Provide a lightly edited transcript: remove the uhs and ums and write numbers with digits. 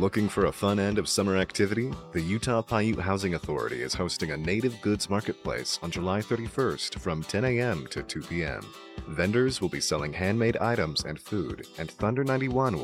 Looking for a fun end of summer activity? The Utah Paiute Housing Authority is hosting a native goods marketplace on July 31st from 10 a.m. to 2 p.m. Vendors will be selling handmade items and food, and Thunder 91 will